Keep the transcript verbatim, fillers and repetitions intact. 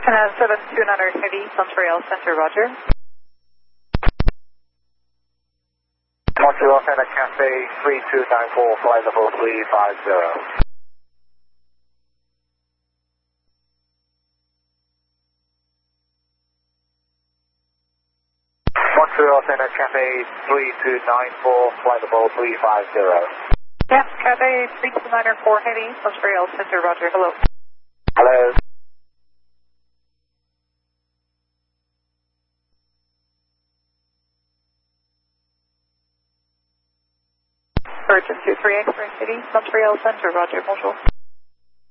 Uh, seven two nine Heavy, Montreal Center, roger. Montreal Center, Cafe three two nine four, flight level three five zero. Montreal Center, Cafe three two nine four, flight level three five zero. Yeah, Cafe three two nine four Heavy, Montreal Center, roger, hello. Hello. Virgin two three X-Ray City, Montreal Center, roger, bonjour.